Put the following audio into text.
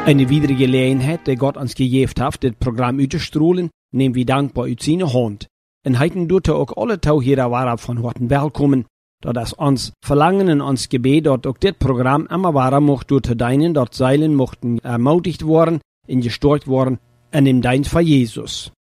Eine weitere Gelegenheit, die Gott uns gegeben hat, das Programm uitzustrahlen, nehmen wir dankbar uit seine Hand. En heiten doet ook alle Tauhierer waren von harten welkommen, dat es uns Verlangen und uns Gebet, dat auch das Programm immer weiter mocht door te dienen, dat Seilen mochten ermutigt worden und gestärkt worden in dem Dienst von Jesus.